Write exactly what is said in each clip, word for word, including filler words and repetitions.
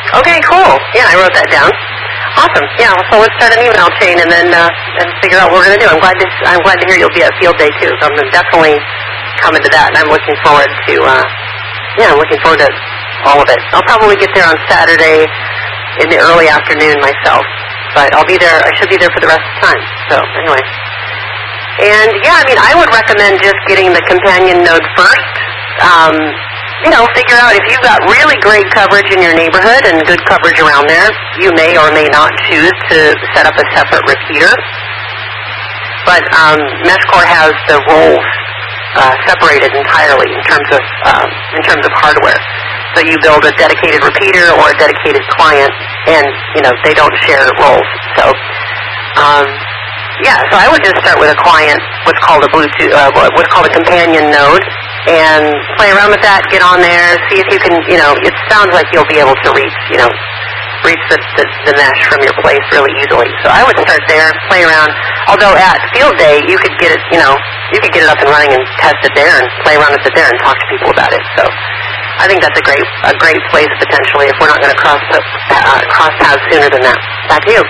Okay, cool. Yeah, I wrote that down. Awesome. Yeah, so let's start an email chain and then uh, and figure out what we're going to do. I'm glad to I'm glad to hear you'll be at Field Day too. So I'm definitely coming to that, and I'm looking forward to uh, yeah, I'm looking forward to all of it. I'll probably get there on Saturday in the early afternoon myself, but I'll be there. I should be there for the rest of the time. So anyway, and yeah, I mean, I would recommend just getting the companion node first. Um, you know, figure out if you've got really great coverage in your neighborhood and good coverage around there, you may or may not choose to set up a separate repeater. But um, MeshCore has the roles uh, separated entirely in terms of um, in terms of hardware. So you build a dedicated repeater or a dedicated client, and you know they don't share roles. So um, yeah, so I would just start with a client, what's called a Bluetooth, uh, what's called a companion node, and play around with that. Get on there, see if you can. You know, it sounds like you'll be able to reach, you know, reach the, the, the mesh from your place really easily. So I would start there, play around. Although at Field Day, you could get it, you know, you could get it up and running and test it there and play around with it there and talk to people about it. So I think that's a great a great place potentially if we're not going to cross uh, cross paths sooner than that. Back to you.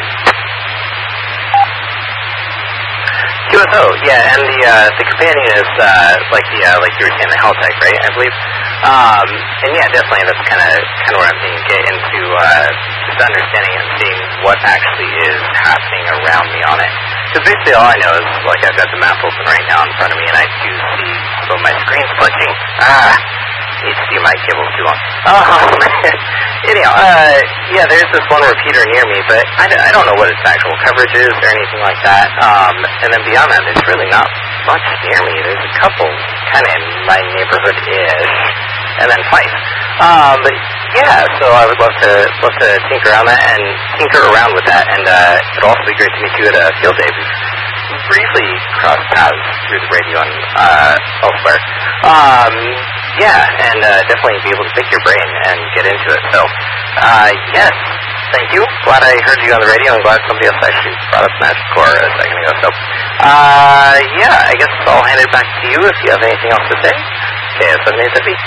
Q S O, yeah, and the uh, the companion is uh, like the uh, like you were saying, the Haltech, right? I believe. Um, and yeah, definitely that's kind of kind of what I'm thinking. Get into uh, just understanding and seeing what actually is happening around me on it. Because basically all I know is like I've got the map open right now in front of me, and I do see so my screen's glitching. Ah. H D M I cable too long. Oh, man. Anyhow, uh, yeah, there's this one repeater near me, but I, I don't know what its actual coverage is or anything like that. Um, and then beyond that, there's really not much near me. There's a couple kind of in my neighborhood-ish, and then twice. Um, but yeah, so I would love to love to tinker around that and tinker around with that, and uh, it'd also be great to meet you at a Field Day. We've briefly crossed paths through the radio and uh, elsewhere. Um, yeah, and uh, definitely be able to pick your brain and get into it. So, uh, yes, thank you. Glad I heard you on the radio, and glad somebody else actually brought up MeshCore a second ago. So, uh, yeah, I guess I'll hand it back to you if you have anything else to say. K S seven A Z B.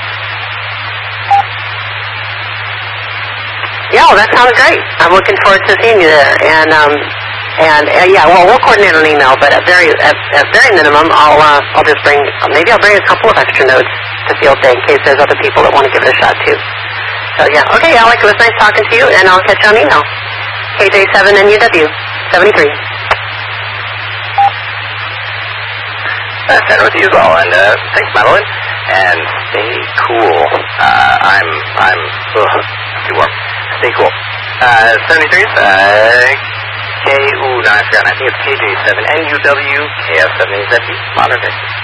Yeah, well, that sounds great. I'm looking forward to seeing you there. And, um, and uh, yeah, well, we'll coordinate an email, but at very, at, at very minimum, I'll, uh, I'll just bring, maybe I'll bring a couple of extra nodes to Field Day in case there's other people that want to give it a shot too. So yeah, okay, Alec, it was nice talking to you, and I'll catch you on email. K J seven N U W seventy-three. Uh, send with you as well, and uh, thanks, Madeline, and stay cool. Uh, I'm, I'm, ugh, too warm. Stay cool. Uh, seventy-three is, uh, K, ooh, no, I forgot. I think it's K J seven N U W K S seven A Z B. Modern Day.